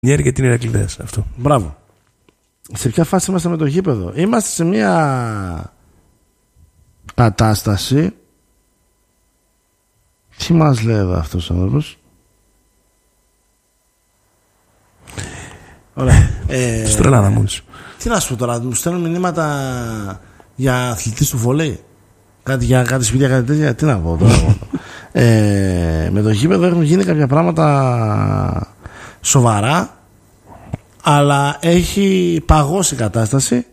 και την Ηρακλήδες αυτό. Μπράβο. Σε ποια φάση είμαστε με το γήπεδο? Είμαστε σε μια κατάσταση. Τι μας λέει εδώ αυτός ο άνθρωπος? Ωραία. Στρελάνα μόλις. Τι να σου πω τώρα, μου στέλνουν μηνύματα για αθλητής του βολέι. Κάτι για κάτι σπίτια, κάτι τέτοια. Τι να πω τώρα. Με το γήπεδο έχουν γίνει κάποια πράγματα σοβαρά, αλλά έχει παγώσει η κατάσταση.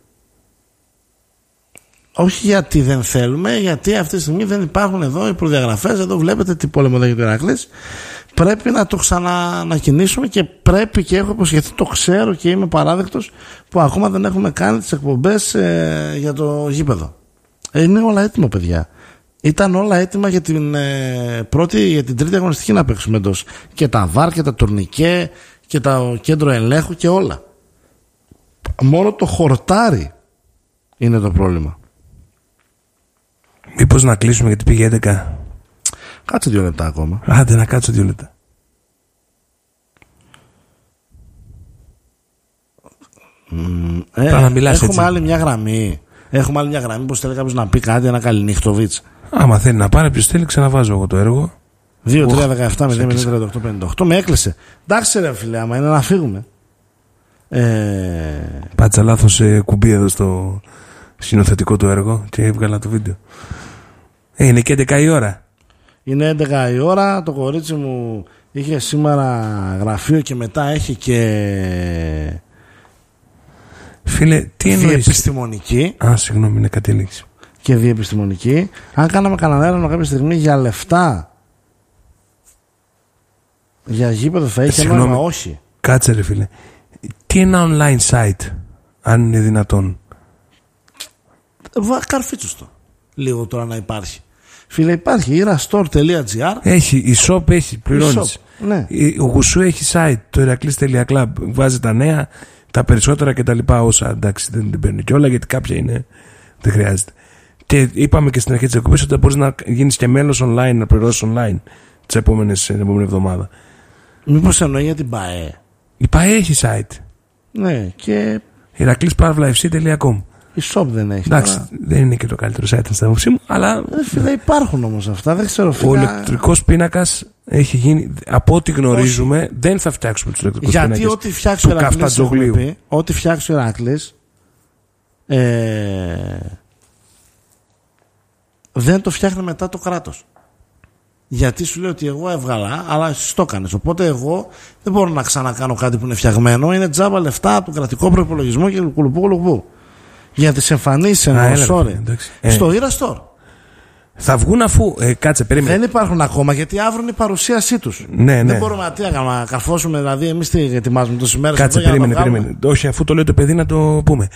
Όχι γιατί δεν θέλουμε, γιατί αυτή τη στιγμή δεν υπάρχουν εδώ οι προδιαγραφές. Εδώ βλέπετε τι πόλεμο έχει το Ηράκλης. Πρέπει να το ξανακινήσουμε και πρέπει, και έχω υποσχεθεί, το ξέρω και είμαι παράδεκτος, που ακόμα δεν έχουμε κάνει τις εκπομπές για το γήπεδο. Είναι όλα έτοιμα, παιδιά. Ήταν όλα έτοιμα για την για την τρίτη αγωνιστική να παίξουμε εντός. Και τα βάρ και τα τουρνικέ και το κέντρο ελέγχου και όλα. Μόνο το χορτάρι είναι το πρόβλημα. Μήπως να κλείσουμε γιατί πήγε 11? Κάτσε 2 λεπτά ακόμα. Άντε να κάτσω 2 λεπτά. Έχουμε άλλη μια γραμμή. Έχουμε άλλη μια γραμμή. Πώς θέλει κάποιος να πει κάτι, ένα Καληνύχτοβιτς? Άμα θέλει να πάρει, ποιος θέλει, ξαναβάζω εγώ το έργο. 2-3-17-0-38-58. Με έκλεισε. Εντάξει ρε φίλε, άμα είναι να φύγουμε. Πάτσα λάθος κουμπί εδώ στο συνοθετικό του έργο και έβγαλα το βίντεο. Είναι και 11 η ώρα. Είναι 11 η ώρα. Το κορίτσι μου είχε σήμερα γραφείο και μετά έχει και... Φίλε, τι εννοείς? Διεπιστημονική. Συγγνώμη, είναι κατέληξη. Και διεπιστημονική. Αν κάναμε κανέναν έρευνα κάποια στιγμή για λεφτά, για γήπεδο θα είχε νόημα? Όχι. Κάτσε ρε φίλε. Τι είναι ένα online site, αν είναι δυνατόν? Καρφίτσου το. Λίγο τώρα να υπάρχει. Φίλε, υπάρχει irastore.gr. Έχει, η shop έχει, πληρώνεις. Ναι. Ο Γουσού έχει site, το Ηρακλής.club. Βάζει τα νέα, τα περισσότερα και τα λοιπά. Όσα εντάξει δεν την παίρνει κιόλα, γιατί κάποια είναι, δεν χρειάζεται. Και είπαμε και στην αρχή της εκπομπής ότι μπορείς να γίνεις και μέλος online, να πληρώσεις online την επόμενη εβδομάδα. Μήπως εννοεί για την ΠΑΕ? Η ΠΑΕ έχει site. Ναι, και ηρακλής.fc.com. η shop δεν έχει. Εντάξει, τώρα δεν είναι και το καλύτερο site στην άποψή μου, αλλά. Φίλε, υπάρχουν όμως αυτά, δεν ξέρω. Ο ηλεκτρικός πίνακας έχει γίνει, από ό,τι γνωρίζουμε, όχι. Δεν θα φτιάξουμε τους ηλεκτρικούς πίνακες. Γιατί ό,τι φτιάξει ο Ηρακλής, ό,τι φτιάξει ο Ηρακλής, δεν το φτιάχνει μετά το κράτος. Γιατί σου λέει ότι εγώ έβγαλα, αλλά εσύ το έκανες. Οπότε εγώ δεν μπορώ να ξανακάνω κάτι που είναι φτιαγμένο. Είναι τζάμπα λεφτά από τον κρατικό προϋπολογισμό και κουλουπού. Για τις εμφανίσεις στο irastore. Θα βγουν αφού. Κάτσε, περίμενε. Δεν υπάρχουν ακόμα, γιατί αύριο είναι η παρουσίασή τους. Ναι. Δεν μπορούμε να καρφώσουμε, δηλαδή εμείς τι ετοιμάζουμε τόσες μέρες. Κάτσε, περίμενε. Όχι, αφού το λέει το παιδί να το πούμε.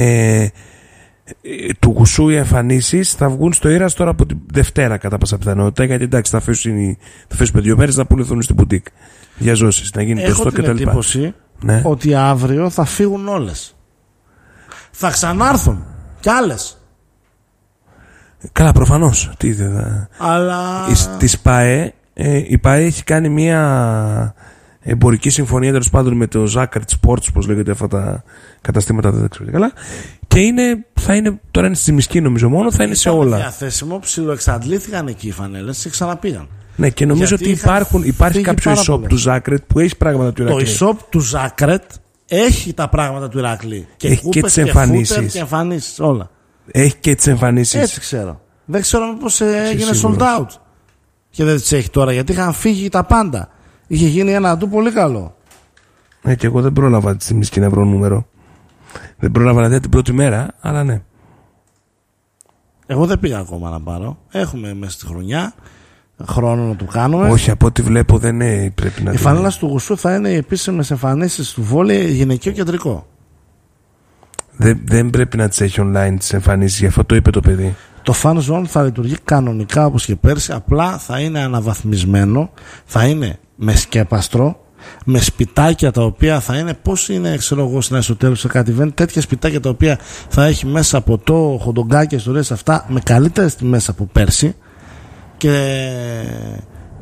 Του Γουσού οι εμφανίσεις θα βγουν στο irastore από τη Δευτέρα κατά πάσα πιθανότητα. Γιατί εντάξει, θα αφήσουμε 2 μέρες να πουληθούν στην μπουτίκ για ζώσεις, να γίνει το στόκ κτλ. Έχω την εντύπωση ότι αύριο θα φύγουν όλες. Θα ξανάρθουν κι άλλες. Καλά, προφανώς. Αλλά της ΠΑΕ, η ΠΑΕ έχει κάνει μια εμπορική συμφωνία τέλος πάντων με το Zachert Sports, όπως λέγεται αυτά τα καταστήματα, δεν ξέρω καλά. Και θα είναι, τώρα είναι στη Τσιμισκή νομίζω μόνο, θα είναι σε όλα. Διαθέσιμο, ψιλοεξαντλήθηκαν εκεί οι φανέλες και ξαναπήγαν. Ναι, και νομίζω ότι υπάρχει κάποιο e-shop του Zachert που έχει πράγματα του Ηρακλή. Το e-shop του Zachert έχει τα πράγματα του Ηρακλή. Και έχει και τις εμφανίσεις. Και εμφανίσεις, όλα. Έχει και τις εμφανίσεις. Έτσι ξέρω. Δεν ξέρω μήπως έγινε sold out. Και δεν τις έχει τώρα, γιατί είχαν φύγει τα πάντα. Είχε γίνει ένα του πολύ καλό. Και εγώ δεν πρόλαβα τη Τσιμισκή να βρω νούμερο. Δεν πρόλαβα να δω την πρώτη μέρα, αλλά ναι. Εγώ δεν πήγα ακόμα να πάρω. Έχουμε μέσα στη χρονιά χρόνο να το κάνουμε. Όχι, από ό,τι βλέπω δεν πρέπει να. Η φανέλα του Γουσού θα είναι οι επίσημες εμφανίσεις του βόλεϊ γυναικείο κεντρικό. Δεν πρέπει να τις έχει online τις εμφανίσεις, γι' αυτό το είπε το παιδί. Το fan zone θα λειτουργεί κανονικά όπως και πέρσι, απλά θα είναι αναβαθμισμένο, θα είναι με σκέπαστρο, με σπιτάκια τα οποία θα είναι, πώς είναι, ξέρω εγώ, στην εσωτερική σε κάτι event, τέτοια σπιτάκια τα οποία θα έχει μέσα ποτό, χοντογκάκια, ιστορίες αυτά, με καλύτερες τιμές από πέρσι και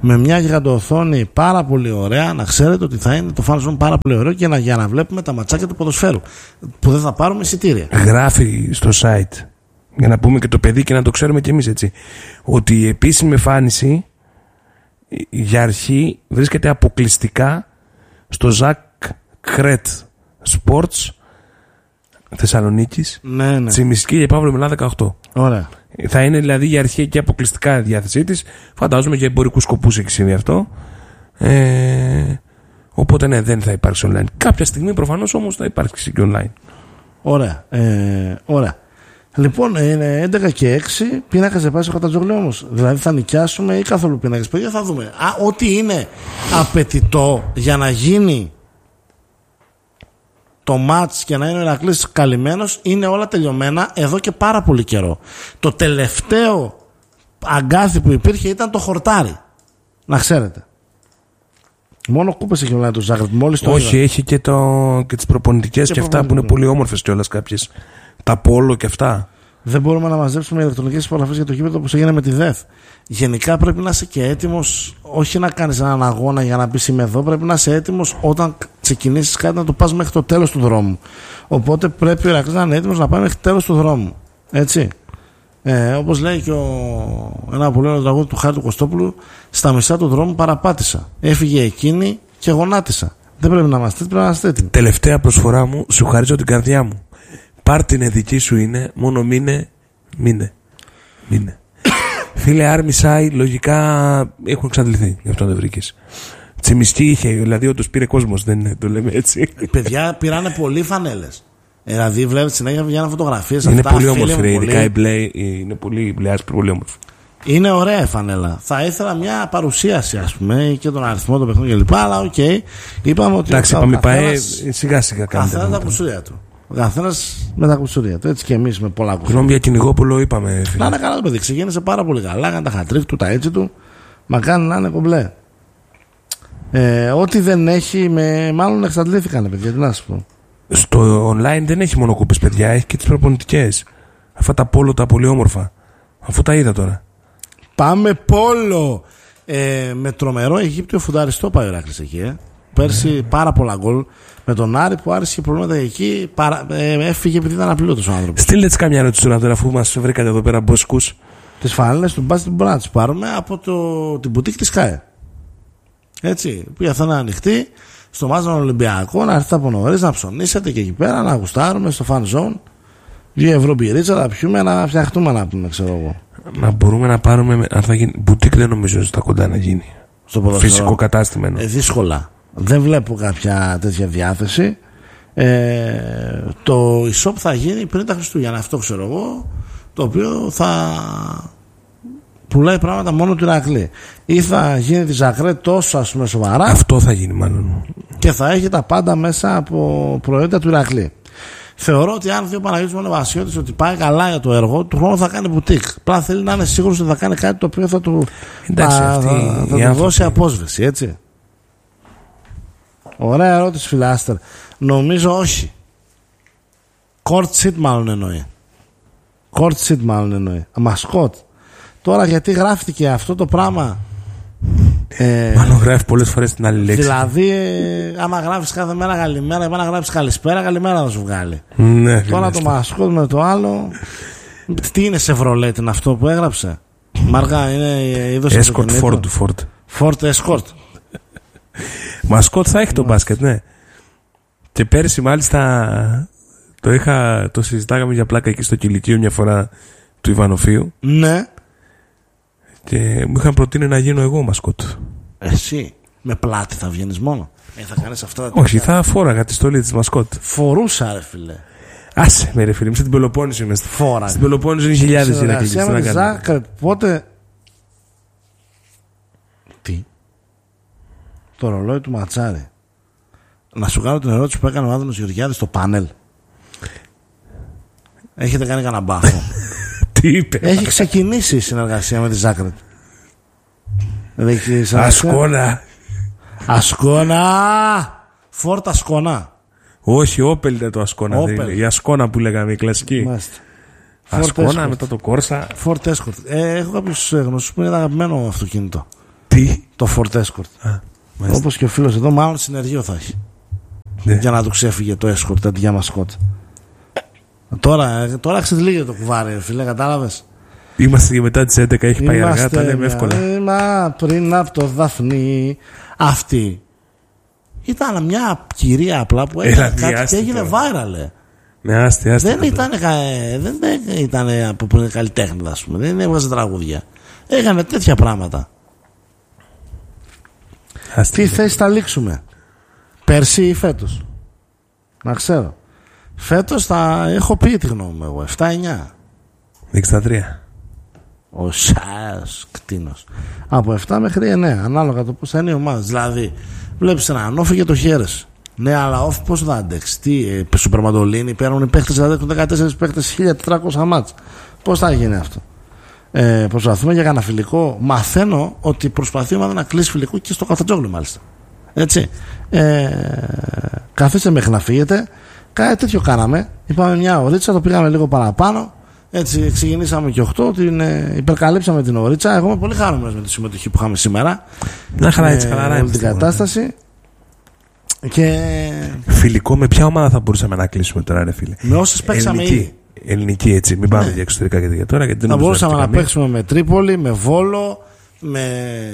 με μια γιγαντοοθόνη πάρα πολύ ωραία. Να ξέρετε ότι θα είναι το fan zone πάρα πολύ ωραίο και για να βλέπουμε τα ματσάκια του ποδοσφαίρου που δεν θα πάρουμε εισιτήρια. Γράφει στο site, για να πούμε και το παιδί και να το ξέρουμε κι εμείς, έτσι, ότι η επίσημη εμφάνιση για αρχή βρίσκεται αποκλειστικά στο Ζακ Κρέτ Sports Θεσσαλονίκης, Ναι. Τσιμισκή και Παύλο Μελά 18. Ωραία. Θα είναι δηλαδή για αρχή και αποκλειστικά η διάθεσή της. Φαντάζομαι για εμπορικούς σκοπούς έχει συμβεί αυτό. Οπότε ναι, δεν θα υπάρξει online. Κάποια στιγμή προφανώς όμως θα υπάρξει και online. Ωραία. Ωραία. Λοιπόν, είναι 11 και 6. Πίνακα σε πάση Χατζόγλου όμως. Δηλαδή θα νοικιάσουμε ή καθόλου πίνακες. Παιδιά, θα δούμε. Ό,τι είναι απαιτητό για να γίνει το μάτς και να είναι ο Ηρακλής καλυμμένος, είναι όλα τελειωμένα εδώ και πάρα πολύ καιρό. Το τελευταίο αγκάθι που υπήρχε ήταν το χορτάρι. Να ξέρετε. Μόνο κούπες έχει online το Ζάγκρετ. Μόλις το Όχι, είδα. έχει και τις προπονητικές και αυτά που είναι πολύ όμορφες κιόλας κάποιες. Τα πόλο και αυτά. Δεν μπορούμε να μαζέψουμε ηλεκτρονικές υπογραφές για το γήπεδο όπως έγινε με τη ΔΕΘ. Γενικά πρέπει να είσαι και έτοιμος, όχι να κάνεις έναν αγώνα για να πεις είμαι εδώ. Πρέπει να είσαι έτοιμος όταν ξεκινήσεις κάτι να το πας μέχρι το τέλος του δρόμου. Οπότε πρέπει ο Ηρακλής να είναι έτοιμος να πάει μέχρι το τέλος του δρόμου. Έτσι. Όπως λέει και ένα πολύ ωραίο τραγούδι του Χάρη του Κωστόπουλου, στα μισά του δρόμου παραπάτησα. Έφυγε εκείνη και γονάτισα. Δεν πρέπει να είμαστε έτοιμοι. Τελευταία προσφορά μου, σου χαρίζω την καρδιά μου. Πάρ' την δική σου είναι, μόνο μείνε. Φίλε, Άρμισάι, λογικά έχουν εξαντληθεί, γι' αυτό δεν βρήκες. Τσιμισκή είχε, δηλαδή όντως πήρε κόσμος, δεν είναι, το λέμε έτσι. Οι παιδιά πήρανε πολλοί φανέλες. Δηλαδή βλέπετε συνέχεια βγαίνουν φωτογραφίες. Είναι αυτά, πολύ όμορφη, μου, ειδικά η μπλε, είναι πολύ μπλεάσπρη, πολύ όμορφη. Είναι ωραία η φανέλα. Θα ήθελα μια παρουσίαση, ας πούμε, και τον αριθμό των παιχνιδιών κλπ. Αλλά οκ, είπαμε ότι. Εντάξει, είπαμε πάει σιγά σιγά κάνουμε. Καθένα τα κουσουρία του. Ο καθένας με τα κουσουρία του. Έτσι και εμείς με πολλά κουσουρία. Γνώμη για Κυνηγόπουλο είπαμε. Φίλε. Να είναι καλά το παιδί. Ξεκίνησε πάρα πολύ καλά. Έκανε τα χατρίκ του, τα έτσι του. Μα κάνει να είναι κομπλέ. Ό,τι δεν έχει, μάλλον εξαντλήθηκαν, παιδιά. Τι να σου πω. Στο online δεν έχει μόνο κούπες, παιδιά. Έχει και τις προπονητικές. Αυτά τα πόλο τα πολύ όμορφα. Αφού τα είδα τώρα. Πάμε πόλο. Με τρομερό Αιγύπτιο φουνταριστό πάει ο Ηράκλης εκεί. Πέρσι πάρα πολλά γκολ. Με τον Άρη που Άρης είχε προβλήματα εκεί. Έφυγε επειδή ήταν απλούτος ο άνθρωπος. Στείλτε τις καμιά ερώτηση τώρα, αφού μας βρήκατε εδώ πέρα μπόσκους. Τις φανέλες του μπάσκετ μπορούμε να τις πάρουμε από την μπουτίκ της ΚΑΕ. Έτσι. Που θα είναι ανοιχτή στο Μάζον Ολυμπιακό, να έρθετε από νωρίς να ψωνίσετε και εκεί πέρα να γουστάρουμε στο fan zone. 2 ευρώ μπυρίτσα, να πιούμε, να φτιαχτούμε, να πούμε, ξέρω εγώ. Να μπορούμε να πάρουμε. Αν θα γίνει. Μπουτίκ δεν νομίζω στα κοντά να γίνει. Στο ποδοσφαιρό. Φυσικό κατάστημα. Δύσκολα. Δεν βλέπω κάποια τέτοια διάθεση. Το e-shop θα γίνει πριν τα Χριστούγεννα, αυτό ξέρω εγώ. Το οποίο θα πουλάει πράγματα μόνο του Ηρακλή. Ή θα γίνει τη Ζακρέ τόσο, ας πούμε, σοβαρά. Αυτό θα γίνει μάλλον. Και θα έχει τα πάντα μέσα από προϊόντα του Ηρακλή. Θεωρώ ότι αν δει ο Παναγιώτης Μονοβασιώτης ότι πάει καλά για το έργο του, χρόνου θα κάνει μπουτίκ. Απλά θέλει να είναι σίγουρος ότι θα κάνει κάτι το οποίο θα του, του δώσει απόσβεση, έτσι. Ωραία ερώτηση, φιλάστερ. Νομίζω όχι. Court seat μάλλον εννοεί. Μασκότ. Τώρα γιατί γράφτηκε αυτό το πράγμα. Μάλλον γράφει πολλές φορές την άλλη λέξη. Δηλαδή, άμα γράφεις κάθε μέρα καλημέρα, άμα γράφεις καλησπέρα, καλημέρα θα σου βγάλει. Ναι, τώρα το μασκότ με το άλλο. Τι είναι Chevrolet, είναι αυτό που έγραψε. Μαργά, είναι είδος Escort Ford. Ford Escort. Μασκότ θα έχει το μπάσκετ, ναι. Και πέρσι μάλιστα το συζητάγαμε για πλάκα εκεί στο κηλικείο μια φορά του Ιβανοφίου. Ναι. Και μου είχαν προτείνει να γίνω εγώ μασκότ. Εσύ με πλάτη θα βγαίνεις μόνο. Θα κάνεις αυτά. Όχι, θα φόραγα τη στολή της μασκότ. Φορούσα, ρε φίλε. Άσε με, ρε φίλε, στην Πελοπόννησο είμαστε. Φόρα. Στην Πελοπόννησο είναι χιλιάδες Ηρακλείς. Πότε. Τι. Το ρολόι του Ματσάρη. Να σου κάνω την ερώτηση που έκανε ο Άδωνος Γεωργιάδης στο πάνελ. Έχετε κάνει κανένα μπάχο? Τι είπε? Έχει ξεκινήσει η συνεργασία με τη Ζάκρετ. Ασκόνα. Φόρτα Ασκόνα. Όχι, Όπελ ήταν το Ασκόνα. Η Ασκόνα που λέγαμε, η κλασική. Μάλιστα. Ασκόνα μετά το Κόρσα. Ford Escort. Έχω κάποιους γνωστούς που είναι αγαπημένο αυτοκίνητο. Τι? Το Ford Escort. Όπως και ο φίλος εδώ, μάλλον συνεργείο θα έχει. Ναι. Για να του ξέφυγε το Escort αντί για μασκότ. Τώρα ξεδλίγεται το κουβάρι, φίλε, κατάλαβες. Είμαστε και μετά τις 11, έχει πάει αργά, τα λέμε εύκολα. Πριν από το Δάφνη. Αυτή ήταν μια κυρία απλά που έκανε κάτι και έγινε viral. Ναι, άστη. Δεν ήταν από που είναι καλλιτέχνη, ας πούμε. Δεν έβγαζε τραγούδια. Έκανε τέτοια πράγματα. Τι θέση θα λήξουμε, πέρσι ή φέτος? Να ξέρω. Φέτος θα έχω πει τη γνώμη μου εγώ. 7-9. 63. Ο Σάος κτίνος. Από 7 μέχρι 9, ανάλογα το πώς θα είναι η ομάδα. Δηλαδή, βλέπεις έναν όφη και το χαίρεσαι. Ναι, αλλά όφη πώς θα αντέξει? Τι, Σούπερ Μαντολίνη, παίρνουν οι παίχτες, δηλαδή έχουν 14 παίχτες, 1400 μάτς. Πώς θα γίνει αυτό? Προσπαθούμε για κανένα φιλικό. Μαθαίνω ότι προσπαθεί η ομάδα να κλείσει φιλικό και στο Καφτατζόγλου, μάλιστα. Έτσι. Καθίστε μέχρι να φύγετε. Κάτι τέτοιο κάναμε. Είπαμε μια ωρίτσα, το πήγαμε λίγο παραπάνω. Έτσι ξεκινήσαμε και 8, υπερκαλύψαμε την ωρίτσα. Εγώ είμαι πολύ χαρούμενος με τη συμμετοχή που είχαμε σήμερα. Να χαρά, έτσι χαλαρά όλη την κατάσταση. Και... Φιλικό με ποια ομάδα θα μπορούσαμε να κλείσουμε τώρα, ρε φίλε? Με όσες παίξαμε ήδη. Ελληνική, έτσι. Μην πάμε για εξωτερικά και για τώρα. Θα μπορούσαμε να παίξουμε με Τρίπολη, με Βόλο, με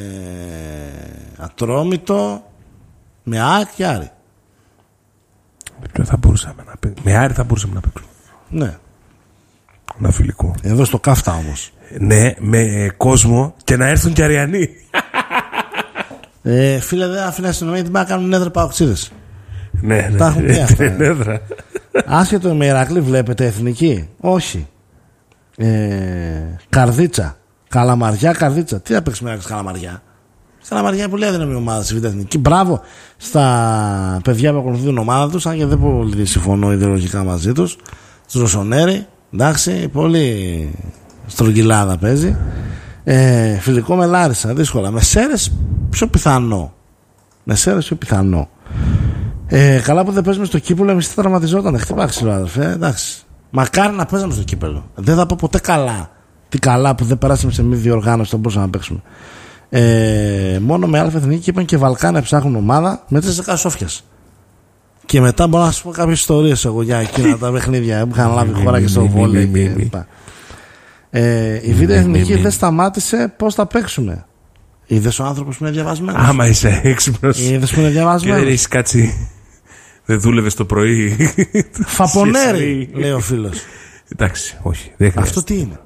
Ατρόμητο, με ΑΕΚ και Άρη. Ποιο θα μπορούσαμε να παίξουμε? Με Άρη θα μπορούσαμε να παίξουμε. Ναι. Ένα φιλικό. Εδώ στο Κάφτα όμως. Ναι, με κόσμο και να έρθουν και Αριανοί. Φίλε, δεν αφήνει αστυνομία, τι να κάνουν έδρα παοξίδες. Ναι, τα έχουν πει αυτά. Έδρα. Άσχετο με Ηρακλή, βλέπετε εθνική? Όχι. Καρδίτσα. Καλαμαριά, Καρδίτσα. Τι θα παίξουμε με Καλαμαριά? Καλαμαριά πολύ αδύναμη ομάδα στη Β' Εθνική. Μπράβο στα παιδιά που ακολουθούν την ομάδα τους, αν και δεν πολύ συμφωνώ ιδεολογικά μαζί τους. Του Ρωσονέρη, εντάξει, πολύ στρογγυλάδα παίζει. Φιλικό με Λάρισα, δύσκολα. Με Σέρες πιο πιθανό. Καλά που δεν παίζουμε στο κύπελο, εμείς θα τραυματιζόταν. Χτυπά ξύλο, αδερφέ. Εντάξει. Μακάρι να παίζαμε στο κύπελο. Δεν θα πω ποτέ καλά. Τι καλά που δεν περάσαμε σε μη διοργάνωση, θα μπορούσαμε να παίξουμε. Μόνο με Αλφα Εθνική είπαν και Βαλκάνια ψάχνουν ομάδα με 4 Σόφιας. Και μετά μπορώ να σας πω κάποιες ιστορίες εγώ για εκείνα τα παιχνίδια που είχαν λάβει χώρα και στο βόλεϊ. Η Β' Εθνική δεν σταμάτησε. Πώς θα παίξουμε? Είδες ο άνθρωπος που είναι διαβασμένος? Άμα είσαι έξυπνος. Είδες που είναι διαβασμένος. Και δεν έχεις κάτσει. Δεν δούλευες το πρωί. Φαπονέρι, λέει ο φίλος. Εντάξει, όχι. Δεν αυτό τι είναι?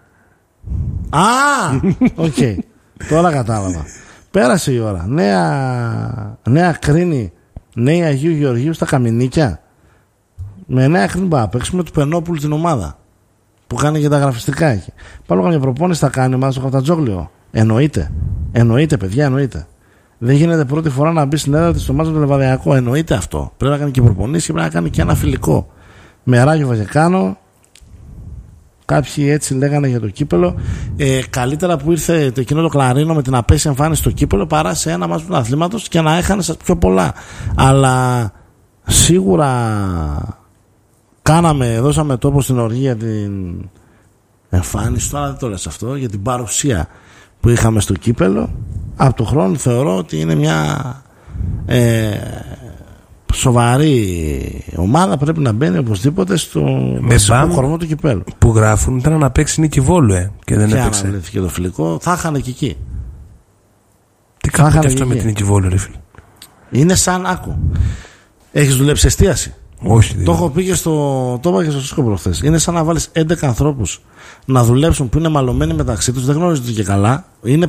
Οκ. Τώρα κατάλαβα. Πέρασε η ώρα. Νέα Κρίνη, Νέα Αγίου Γεωργίου στα Καμινίκια. Με Νέα Κρίνη θα παίξουμε του Πενόπουλου την ομάδα που κάνει και τα γραφιστικά εκεί. Πάλι καμιά προπόνηση θα κάνει ομάδα στο Καφτατζόγλιο. Εννοείται, παιδιά, εννοείται. Δεν γίνεται πρώτη φορά να μπει στην έδρα της στο μάτς με το Λεβαδιακό. Εννοείται αυτό. Πρέπει να κάνει και προπονήσεις και πρέπει να κάνει και ένα φιλικό. Με Ράγιο Βαγεκάνο. Κάποιοι έτσι λέγανε για το κύπελο. Καλύτερα που ήρθε το εκείνο το κλαρίνο με την απέσια εμφάνιση στο κύπελο παρά σε ένα μάτς του αθλήματος και να έχανε πιο πολλά. Αλλά σίγουρα δώσαμε τόπο στην οργή για την εμφάνιση. Τώρα δεν το λες αυτό, για την παρουσία που είχαμε στο κύπελο. Από το χρόνο θεωρώ ότι είναι μια σοβαρή ομάδα, πρέπει να μπαίνει οπωσδήποτε στο κορμό του κυπέλου. Που γράφουν ήταν να παίξει Νίκη Βόλου και δεν έπαιξε. Και αναβλήθηκε το φιλικό, θα είχαν και εκεί. Τι κάνει και αυτό με την Νίκη Βόλου, ρε φίλε? Είναι σαν άκου. Έχεις δουλέψει εστίαση? Όχι. Το έχω πει και το είπα και στο Σύσκο προχθές. Είναι σαν να βάλεις 11 ανθρώπους να δουλέψουν που είναι μαλωμένοι μεταξύ τους, δεν γνωρίζονται και καλά. Είναι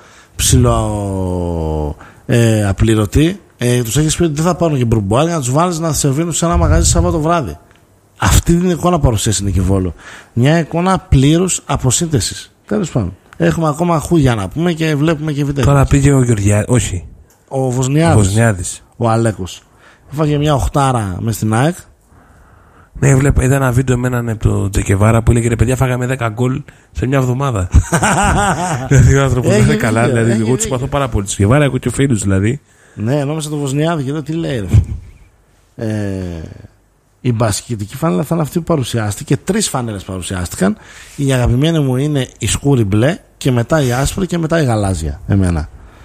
απληρωτοί. Τους έχεις πει ότι δεν θα πάρουν και μπρουμπουάρια, να τους βάλεις να σερβίνουν σε ένα μαγαζί Σαββάτο βράδυ. Αυτή την εικόνα παρουσίασε η Νίκη Βόλου. Μια εικόνα πλήρους αποσύνθεσης. Τέλος πάντων. Έχουμε ακόμα χούγια να πούμε και βλέπουμε και βίντεο. Τώρα πήγε ο Γεωργιάδης. Όχι. Ο Βοσνιάδης. Ο Αλέκος. Έφαγε μια οχτάρα μες στην ΑΕΚ. Ναι, είδα ένα βίντεο με έναν από το Τζεκεβάρα που έλεγε ρε παιδιά, φάγαμε 10 γκολ σε μια εβδομάδα. Δηλαδή ο άνθρωπος δεν είναι καλά. Δηλαδή, εγώ του συμπαθώ πάρα πολύ. Τζεκεβάρα, εγώ και ο φίλος δηλαδή. Ναι, νόμιζα το Βοσνιάδη και εδώ τι λέει. Η μπασκετική φανέλα θα είναι αυτή που παρουσιάστηκε. 3 φανέλες παρουσιάστηκαν. Η αγαπημένη μου είναι η σκούρη μπλε και μετά η άσπρη και μετά η γαλάζια. Εμένα.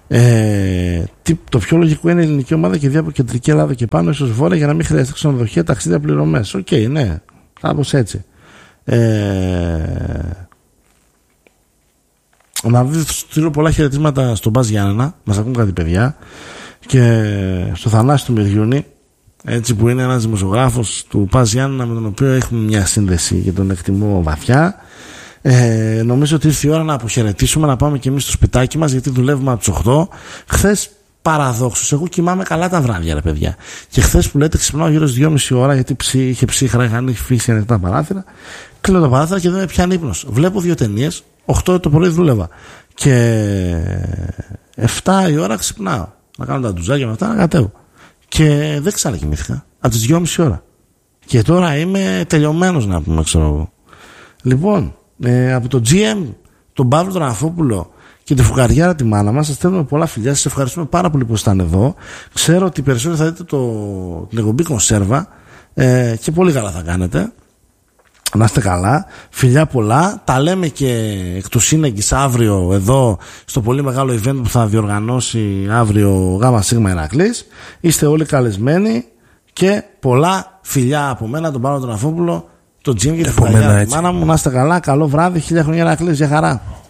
Το πιο λογικό είναι η ελληνική ομάδα και δύο από κεντρική Ελλάδα και πάνω, ίσως Βόρεια, για να μην χρειάζεται ξενοδοχεία, ταξίδια, πληρωμές. Οκ, ναι, κάπως έτσι. Να στείλω πολλά χαιρετίσματα στον Μπάζ Γιάννενα, μας ακούν κάτι παιδιά, και στο Θανάση του Μεριούνι, έτσι, που είναι ένας δημοσιογράφος του Μπάζ Γιάννενα, με τον οποίο έχουμε μια σύνδεση και τον εκτιμώ βαθιά. Νομίζω ότι ήρθε η ώρα να αποχαιρετήσουμε, να πάμε και εμείς στο σπιτάκι μας, γιατί δουλεύουμε από τις 8. Χθες, παραδόξως, εγώ κοιμάμαι καλά τα βράδια, ρε παιδιά. Και χθες που λέτε ξυπνάω γύρω στις 2,5 ώρα, γιατί είχε ψύχρα, είχαν φύσει ανοιχτά παράθυρα. Κλείνω τα παράθυρα και δεν με πιάνει ύπνος. Βλέπω 2 ταινίες, 8 το πρωί δούλευα. Και 7 η ώρα ξυπνάω. Να κάνω τα ντουζάκια με αυτά, να κατέβω. Και δεν ξανακοιμήθηκα. Από τις 2,5 ώρα. Και τώρα είμαι τελειωμένος, να πούμε, ξέρω εγώ. Λοιπόν, από το GM, τον Παύλο τον Αφόπουλο και τη φουγαριάρα τη μάνα μας, σας στέλνουμε πολλά φιλιά. Σας ευχαριστούμε πάρα πολύ που ήσταν εδώ. Ξέρω ότι περισσότερο θα δείτε την εκπομπή Κονσέρβα, και πολύ καλά θα κάνετε. Να είστε καλά, φιλιά πολλά. Τα λέμε και εκ του σύνεγγυς αύριο εδώ στο πολύ μεγάλο event που θα διοργανώσει αύριο ΓΣ Ηρακλής. Είστε όλοι καλεσμένοι και πολλά φιλιά από μένα, τον Παύλο τον Αφόπουλο, τον Τζιμ και τη φουγαριάρα τη μάνα μου. Να είστε καλά, καλό βράδυ, 1000 χρόνια Ηρακλής, για χαρά.